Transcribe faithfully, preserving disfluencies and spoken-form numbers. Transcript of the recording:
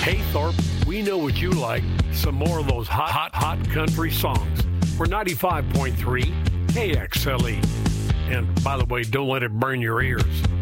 Hey, Thorpe, we know what you like. Some more of those hot, hot, hot country songs. We're ninety-five point three K X L E. And by the way, don't let it burn your ears.